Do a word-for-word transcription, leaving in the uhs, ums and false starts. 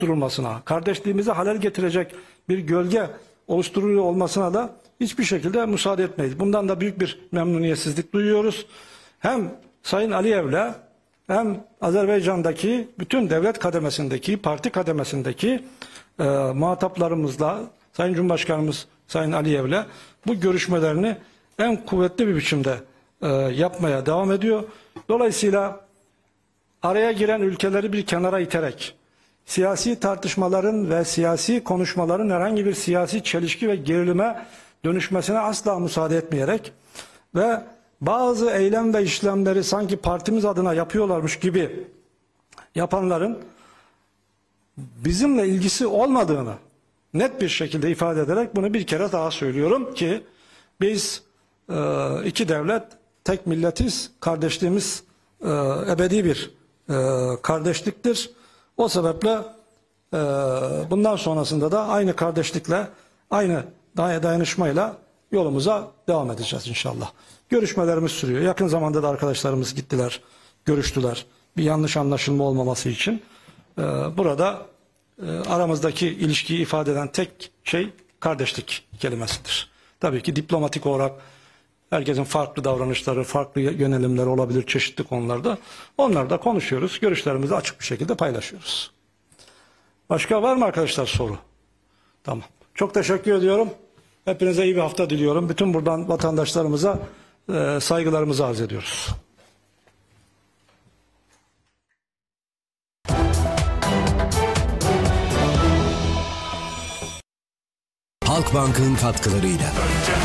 durulmasına, kardeşliğimize halel getirecek bir gölge oluşturuluyor olmasına da hiçbir şekilde müsaade etmeyiz. Bundan da büyük bir memnuniyetsizlik duyuyoruz. Hem Sayın Aliyev'le hem Azerbaycan'daki bütün devlet kademesindeki, parti kademesindeki e, muhataplarımızla, Sayın Cumhurbaşkanımız Sayın Aliyev'le bu görüşmelerini en kuvvetli bir biçimde e, yapmaya devam ediyor. Dolayısıyla araya giren ülkeleri bir kenara iterek, siyasi tartışmaların ve siyasi konuşmaların herhangi bir siyasi çelişki ve gerilime dönüşmesine asla müsaade etmeyerek ve bazı eylem ve işlemleri sanki partimiz adına yapıyorlarmış gibi yapanların bizimle ilgisi olmadığını net bir şekilde ifade ederek bunu bir kere daha söylüyorum ki biz e, iki devlet, tek milletiz, kardeşliğimiz e, ebedi bir e, kardeşliktir. O sebeple e, bundan sonrasında da aynı kardeşlikle, aynı dayanışmayla yolumuza devam edeceğiz inşallah. Görüşmelerimiz sürüyor. Yakın zamanda da arkadaşlarımız gittiler, görüştüler. Bir yanlış anlaşılma olmaması için. E, burada e, aramızdaki ilişkiyi ifade eden tek şey kardeşlik kelimesidir. Tabii ki diplomatik olarak herkesin farklı davranışları, farklı yönelimleri olabilir çeşitli konularda. Onları da konuşuyoruz. Görüşlerimizi açık bir şekilde paylaşıyoruz. Başka var mı arkadaşlar soru? Tamam. Çok teşekkür ediyorum. Hepinize iyi bir hafta diliyorum. Bütün buradan vatandaşlarımıza e, saygılarımızı arz ediyoruz. Halkbank'ın katkılarıyla